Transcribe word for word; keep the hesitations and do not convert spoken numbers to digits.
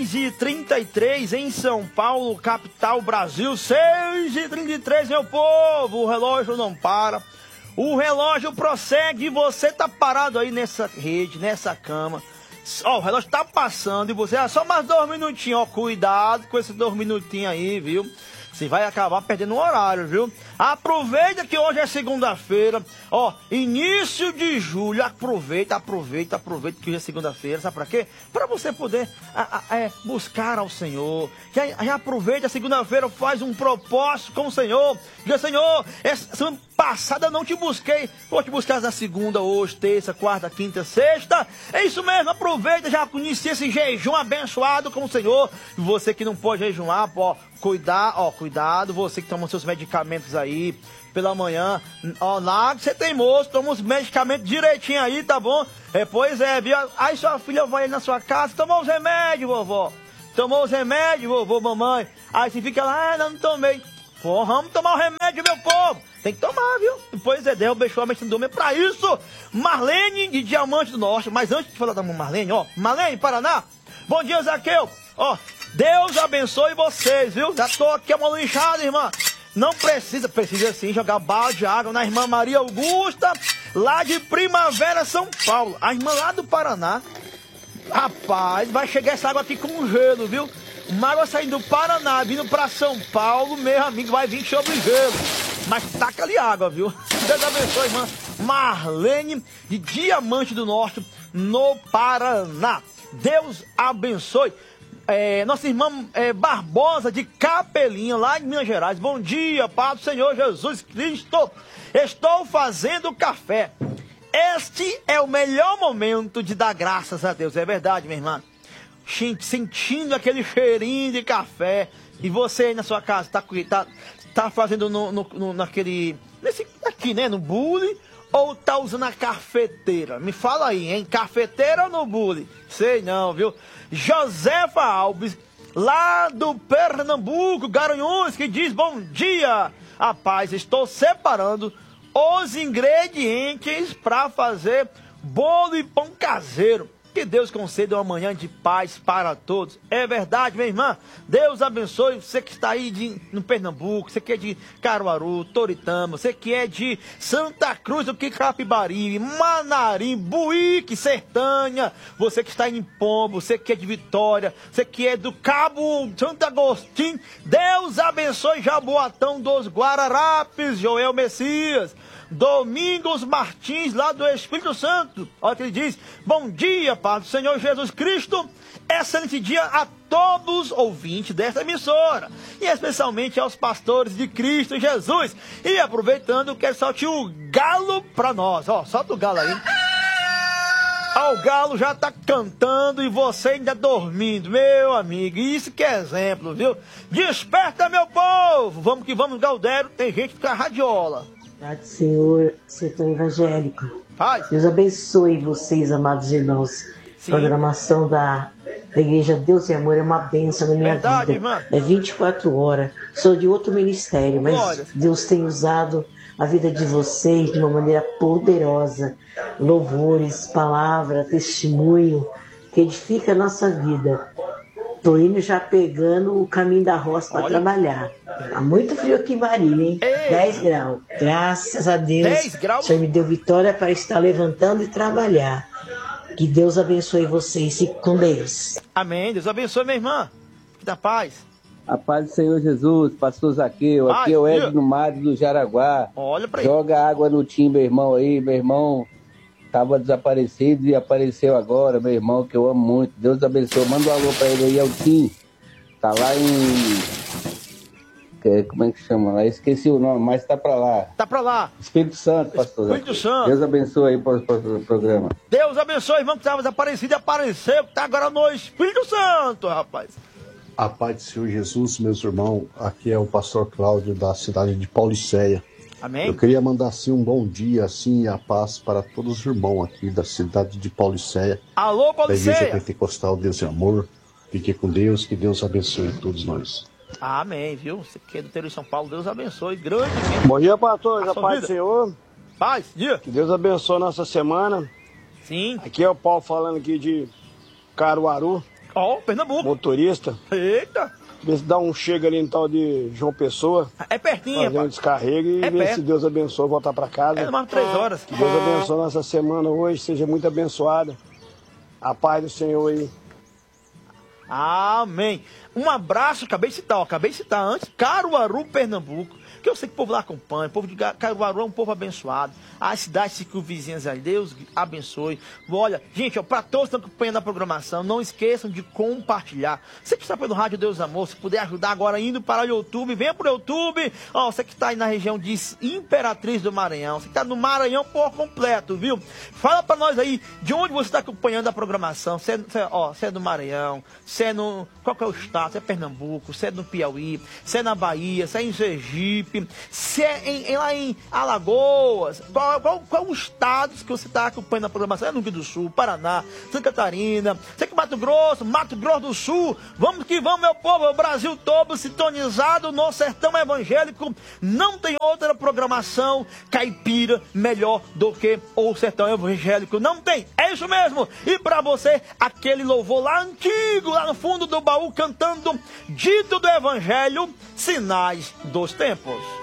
seis e trinta e três em São Paulo, capital Brasil. seis e trinta e três, meu povo. O relógio não para. O relógio prossegue e você tá parado aí nessa rede, nessa cama. Ó, o relógio tá passando e você, ah, só mais dois minutinhos, ó, cuidado com esses dois minutinhos aí, viu? Você vai acabar perdendo o horário, viu? Aproveita que hoje é segunda-feira, ó, início de julho. Aproveita, aproveita, aproveita que hoje é segunda-feira. Sabe pra quê? Pra você poder a, a, é, buscar ao Senhor. Já, já aproveita a segunda-feira, faz um propósito com o Senhor. Diga, Senhor, essa semana passada eu não te busquei, vou te buscar na segunda, hoje, terça, quarta, quinta, sexta. É isso mesmo, aproveita, já inicia esse jejum abençoado com o Senhor. E você que não pode jejuar, ó, cuidar, ó, cuidado, você que toma seus medicamentos aí pela manhã, ó, lá você tem moço, toma os medicamentos direitinho aí, tá bom? É, pois é, viu? Aí sua filha vai na sua casa, tomou os remédios, vovó. Tomou os remédios, vovô, mamãe. Aí você fica lá, ah, não, não tomei. Pô, vamos tomar o remédio, meu povo. Tem que tomar, viu? Pois é, Deus abençoe a mente do homem pra isso. Marlene de Diamante do Norte. Mas antes de falar da Marlene, ó, Marlene, Paraná. Bom dia, Zaqueu. Ó, Deus abençoe vocês, viu? Já tô aqui uma linchada, irmã. Não precisa, precisa sim jogar balde de água na irmã Maria Augusta, lá de Primavera, São Paulo. A irmã lá do Paraná. Rapaz, vai chegar essa água aqui com gelo, viu? Uma água saindo do Paraná, vindo pra São Paulo, meu amigo, vai vir sobre gelo. Mas taca ali água, viu? Deus abençoe, irmã Marlene de Diamante do Norte, no Paraná. Deus abençoe. É, nossa irmã é, Barbosa de Capelinha, lá em Minas Gerais. Bom dia, Pai do Senhor Jesus Cristo. Estou fazendo café. Este é o melhor momento de dar graças a Deus. É verdade, minha irmã. Sentindo aquele cheirinho de café. E você aí na sua casa tá, tá, tá fazendo no, no, no, naquele... Nesse, aqui, né? No bule. Ou tá usando a cafeteira? Me fala aí, hein? Cafeteira ou no bule? Sei não, viu? Josefa Alves, lá do Pernambuco, Garanhuns, que diz: bom dia, rapaz, estou separando os ingredientes para fazer bolo e pão caseiro. Que Deus conceda uma manhã de paz para todos. É verdade, minha irmã. Deus abençoe você que está aí de, no Pernambuco, você que é de Caruaru, Toritama, você que é de Santa Cruz do Capibaribe, Manarim, Buíque, Sertânia, você que está em Pombo, você que é de Vitória, você que é do Cabo Santo Agostinho. Deus abençoe Jaboatão dos Guararapes, Joel Messias. Domingos Martins, lá do Espírito Santo. Olha que ele diz: bom dia, Pai do Senhor Jesus Cristo. Excelente dia a todos os ouvintes desta emissora, e especialmente aos pastores de Cristo Jesus. E aproveitando, quero soltar o galo para nós. Ó, solta o galo aí. Ó, o galo já tá cantando e você ainda dormindo, meu amigo. Isso que é exemplo, viu? Desperta, meu povo. Vamos que vamos, Galdério. Tem gente que fica radiola. Obrigado, Senhor, setor evangélico. Paz. Deus abençoe vocês, amados irmãos. Sim. Programação da, da Igreja Deus e Amor é uma bênção na minha Verdade, vida. Irmã. É vinte e quatro horas. Sou de outro ministério, mas Glória. Deus tem usado a vida de vocês de uma maneira poderosa. Louvores, palavra, testemunho, que edifica a nossa vida. Tô indo já pegando o caminho da roça para trabalhar. Tá muito frio aqui em Marília, hein? Ei. dez graus. Graças a Deus, dez graus? O Senhor me deu vitória para estar levantando e trabalhar. Que Deus abençoe vocês. Fique com Deus. Amém. Deus abençoe, minha irmã. Que da paz. A paz do Senhor Jesus, pastor Zaqueu. Aqui Ai, é o Edno Mário do Jaraguá. Olha pra Joga aí. água no time, meu irmão aí. Meu irmão estava desaparecido e apareceu agora, meu irmão, que eu amo muito. Deus abençoe. Manda um alô pra ele aí, é o Tim. Tá lá em... Como é que chama lá? Esqueci o nome, mas tá pra lá. Tá pra lá. Espírito Santo, pastor. Espírito Santo. Deus abençoe aí para o programa. Deus abençoe, irmão, que estava desaparecido e apareceu, que tá agora no Espírito Santo, rapaz. A paz do Senhor Jesus, meus irmãos. Aqui é o pastor Cláudio, da cidade de Paulicéia. Amém. Eu queria mandar assim um bom dia, assim, e a paz para todos os irmãos aqui da cidade de Paulicéia. Alô, Paulicéia. Da Igreja Pentecostal Deus e Amor. Fique com Deus, que Deus abençoe todos nós. Amém, viu? Você que é do interior de São Paulo, Deus abençoe. Grande. Bom dia, pastor. A paz do Senhor. Paz, dia. Que Deus abençoe nossa semana. Sim. Aqui é o Paulo falando aqui de Caruaru. Ó, oh, Pernambuco. Motorista. Eita. Vê se dá um chega ali em tal de João Pessoa. É pertinho, fazer um descarrego e é ver perto. se Deus abençoe voltar pra casa. É mais três horas. Que Deus abençoe nossa semana hoje, seja muito abençoada. A paz do Senhor aí. Amém. Um abraço, acabei de citar, ó, acabei de citar antes, Caruaru, Pernambuco, que eu sei que o povo lá acompanha, o povo de Caruaru é um povo abençoado, as cidades circunvizinhas aí, Deus abençoe. Olha, gente, ó, para todos que estão acompanhando a programação, não esqueçam de compartilhar. Você que está pelo Rádio Deus Amor, se puder ajudar agora indo para o YouTube, venha para o YouTube. Ó, você que está aí na região de Imperatriz do Maranhão, você que está no Maranhão por completo, viu? Fala para nós aí de onde você está acompanhando a programação. Você é, você, ó, você é do Maranhão, você é no... Qual que é o estado? Você é Pernambuco, você é no Piauí, você é na Bahia, você é em Sergipe, você é em, em, lá em Alagoas. Qual, qual, qual os estados que você está acompanhando a programação? É no Rio Grande do Sul, Paraná, Santa Catarina, você que Mato Grosso, Mato Grosso do Sul. Vamos que vamos, meu povo, o Brasil todo sintonizado no sertão evangélico. Não tem outra programação caipira melhor do que o sertão evangélico. Não tem, é isso mesmo. E para você, aquele louvor lá antigo, lá no fundo do baú, cantando Dito do Evangelho, Sinais dos Tempos.